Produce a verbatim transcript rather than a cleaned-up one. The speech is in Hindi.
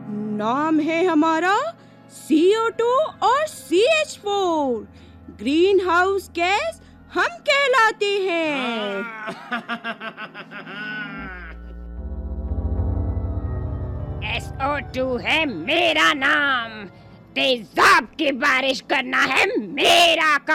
नाम है हमारा सी ओ टू और C H four. Green house gas हम कहलाते हैं। एस ओ टू है मेरा नाम, तेजाब की बारिश करना है मेरा काम।